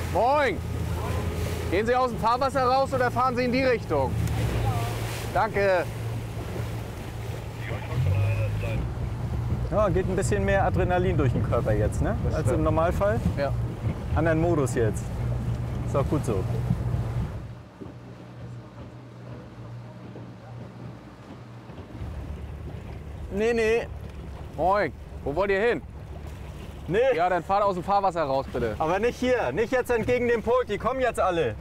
Moin! Gehen Sie aus dem Fahrwasser raus oder fahren Sie in die Richtung? Danke. Ja, geht ein bisschen mehr Adrenalin durch den Körper jetzt, ne? Als im Normalfall. Ja. Anderen Modus jetzt. Ist auch gut so. Nee. Moin. Wo wollt ihr hin? Nee. Ja, dann fahrt aus dem Fahrwasser raus, bitte. Aber nicht hier. Nicht jetzt entgegen dem Pult. Die kommen jetzt alle.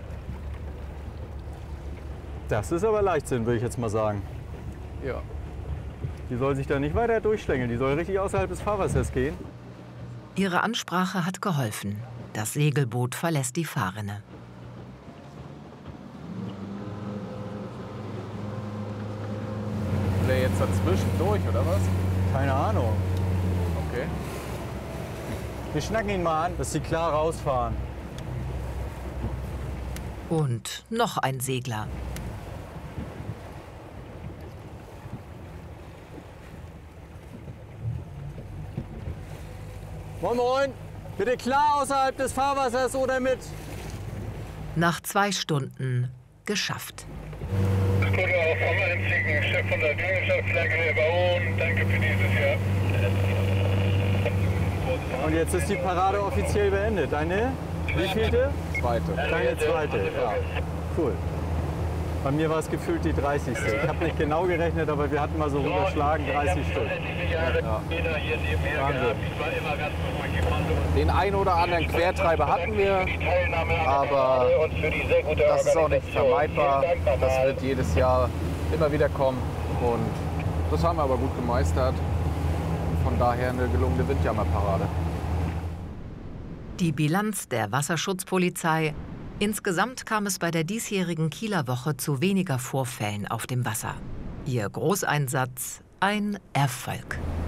Das ist aber Leichtsinn, würde ich jetzt mal sagen. Ja. Die soll sich da nicht weiter durchschlängeln. Die soll richtig außerhalb des Fahrwassers gehen. Ihre Ansprache hat geholfen. Das Segelboot verlässt die Fahrrinne. Will er jetzt dazwischen durch, oder was? Keine Ahnung. Okay. Wir schnacken ihn mal an, dass sie klar rausfahren. Und noch ein Segler. Moin, moin. Bitte klar außerhalb des Fahrwassers oder mit. Nach 2 Stunden geschafft. Gute auf am einzigen Schiff von der Gemeinschaftsflagge Bauen. Danke für dieses Jahr. Und jetzt ist die Parade offiziell beendet. Deine wievielte? Zweite. Deine zweite. Ja. Cool. Bei mir war es gefühlt die 30. Ich habe nicht genau gerechnet, aber wir hatten mal so überschlagen 30 Stück. Ja. Den einen oder anderen Quertreiber hatten wir, aber das ist auch nicht vermeidbar. Das wird jedes Jahr immer wieder kommen und das haben wir aber gut gemeistert. Von daher eine gelungene Windjammerparade. Die Bilanz der Wasserschutzpolizei: Insgesamt kam es bei der diesjährigen Kieler Woche zu weniger Vorfällen auf dem Wasser. Ihr Großeinsatz ein Erfolg.